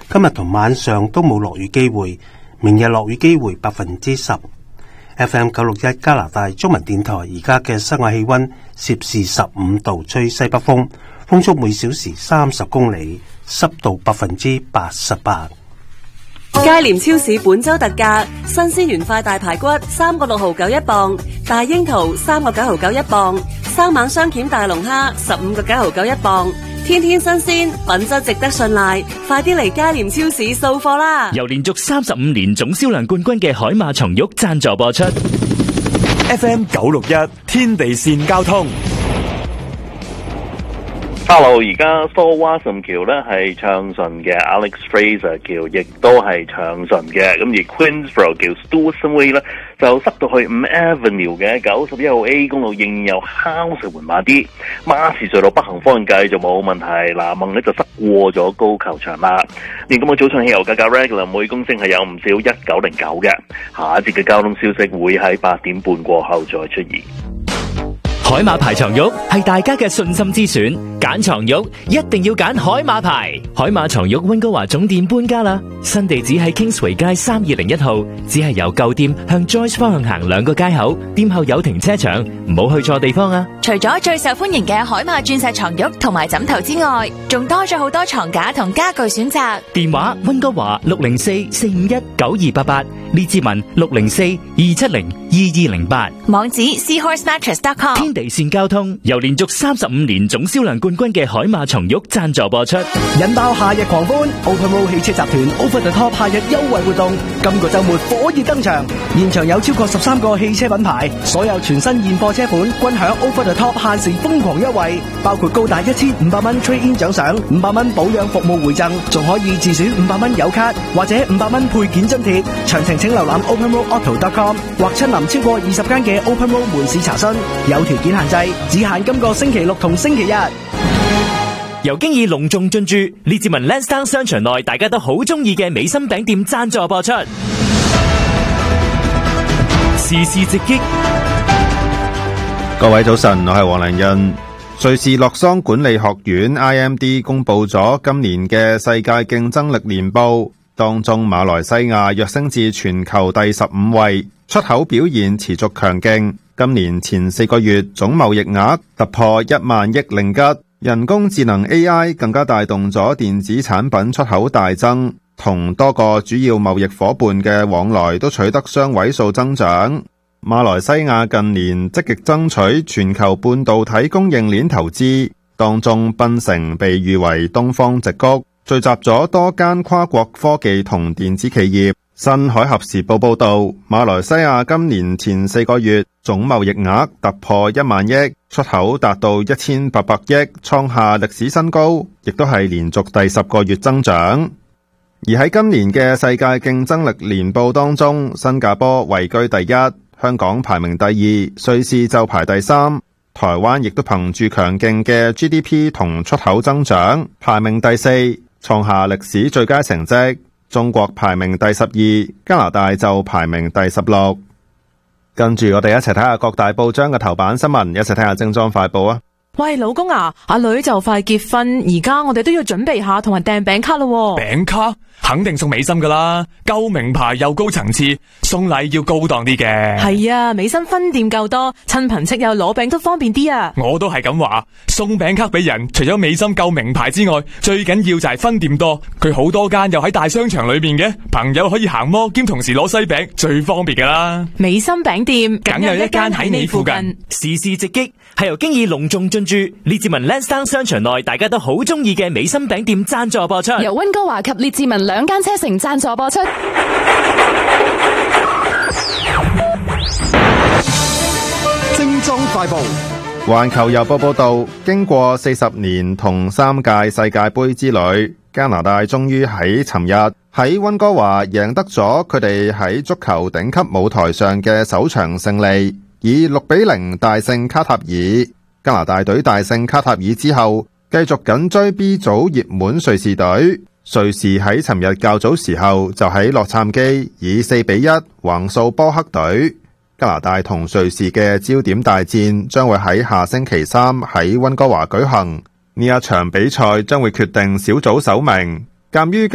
今日同晚上都冇落雨機會，明日落雨機會10%。FM 961加拿大中文電台而家嘅室外氣溫攝氏15度，吹西北風，風速每小時30公里，濕度88%。 佳廉超市本周特價，新鮮原塊大排骨3個6毫9一磅，大櫻桃3個9毫9一磅，生猛雙鉗大龍蝦15個9毫9一磅，天天新鮮，品質值得信賴，快啲嚟佳廉超市掃貨啦！ 由連續35年總銷量冠軍嘅海馬松玉贊助播出。 FM 961天地線交通。 Hello， 而家 Stawasam 橋咧係暢順嘅 ，Alex Fraser 橋亦都係暢順嘅。咁而 Queensborough 橋 Stawasam Way 咧就塞到去5 Avenue 嘅91號 A 公路，仍有敲食緩慢啲。馬士隧道北行方向繼續冇問題，南行咧就塞過咗高球場啦。連今日早上汽油價格 regular 每公升係有唔少1909嘅。下一節嘅交通消息會喺8點半過後再出現。 海馬牌床褥係大家嘅信心之選，揀床褥一定要揀海馬牌。海馬床褥溫哥華總店搬家啦，新地址喺 Kingsway 街3201號，只係由舊店向 Joyce 方向行2個街口，店後有停車場，唔好去錯地方啊！ 除咗最受歡迎嘅海馬鑽石床褥同埋枕頭之外，仲多咗好多床架同家具選擇。 電話溫哥華604-451-9288，列治文604-270-2208， 網址 seahorsemattress.com。 天地線交通由連續35年總銷量冠軍嘅海馬床褥贊助播出。 引爆夏日狂歡 ，OpenRoad 汽車集團 Over the Top 夏日優惠活動，今個週末火熱登場，現場有超過13個汽車品牌，所有全新現貨車款均享 Over the Top 限時瘋狂優惠，包括高達1500蚊 Trade-in 獎賞，500蚊保養服務回贈，仲可以自選500蚊油卡或者500蚊配件津貼。詳情請瀏覽 OpenRoadAuto.com 或親臨超過20間嘅 OpenRoad 門市查詢，有條件限制，只限今個星期六同星期日。 由經已隆重進駐列治文 Lansdowne 商場內大家都好中意嘅美心餅店贊助播出。時事直擊， 各位早晨，我係黃良欣。瑞士洛桑管理學院 IMD 公布咗今年嘅世界競爭力年報，當中馬來西亞躍升至全球第15位，出口表現持續強勁。今年前4個月總貿易額突破1萬億令吉，人工智能 AI 更加帶動咗電子產品出口大增，同多個主要貿易夥伴嘅往來都取得雙位數增長。馬來西亞近年積極爭取全球半導體供應鏈投資，當中檳城被譽為東方矽谷，聚集咗多間跨國科技同電子企業。新海峽時報報道，馬來西亞今年前4個月總貿易額突破1萬億，出口達到1800億，創下歷史新高，亦都係連續第10個月增長。而喺今年嘅世界競爭力年報當中，新加坡位居第1，香港排名第2，瑞士就排第3，台灣亦都憑住強勁嘅 GDP 同出口增長，排名第4，創下歷史最佳成績。中國排名第12，加拿大就排名第16。跟住我哋一齊睇下各大報章嘅頭版新聞，一齊睇下精裝快報啊！ 喂，老公啊，阿女就快結婚，而家我哋都要準備下同人訂餅卡咯。 餅卡肯定送美心噶啦，夠名牌又高層次，送禮要高檔啲嘅。 係啊，美心分店夠多，親朋戚友攞餅都方便啲啊。 我都係咁話，送餅卡俾人，除咗美心夠名牌之外，最緊要就係分店多。佢好多間又喺大商場裏邊嘅，朋友可以行摩兼同時攞西餅，最方便噶啦。 美心餅店梗有一間喺你附近。 時事直擊係由經已隆重進駐列治文 Lansdowne 商場內大家都好中意嘅美心餅店贊助播出， 由溫哥華及列治文2間車城贊助播出。 精裝快報。 環球郵報報道，經過40年同3屆世界盃之旅，加拿大終於喺尋日喺溫哥華贏得咗佢哋喺足球頂級舞台上嘅首場勝利，以6-0大勝卡塔爾。加拿大隊大勝卡塔爾之後，繼續緊追 B 組熱門瑞士隊。瑞士喺尋日較早時候就喺洛杉磯以4-1橫掃波克隊。加拿大同瑞士嘅焦點大戰將會喺下星期3喺溫哥華舉行，呢一場比賽將會決定小組首名。鑒於